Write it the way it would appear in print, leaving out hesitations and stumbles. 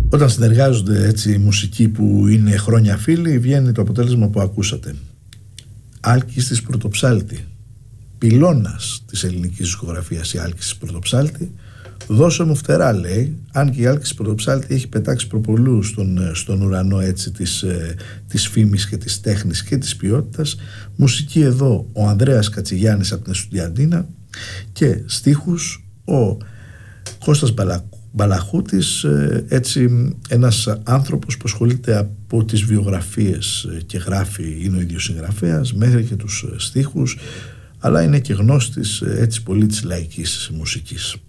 Όταν συνεργάζονται έτσι μουσικοί που είναι χρόνια φίλοι, βγαίνει το αποτέλεσμα που ακούσατε. Άλκης της Πρωτοψάλτη, πυλώνας της ελληνικής δισκογραφίας η Άλκης της Πρωτοψάλτη. Δώσε μου φτερά, λέει, αν και η Άλκης της Πρωτοψάλτη έχει πετάξει προπολού στον ουρανό έτσι της φήμης και της τέχνης και της ποιότητας. Μουσική εδώ ο Ανδρέας Κατσιγιάννης από την Εστουδιαντίνα και στίχους ο Κώστας Μπαλαχούτης, έτσι ένας άνθρωπος που ασχολείται από τις βιογραφίες και γράφει, είναι ο ίδιος συγγραφέας, μέχρι και τους στίχους, αλλά είναι και γνώστης έτσι πολύ της λαϊκής μουσικής.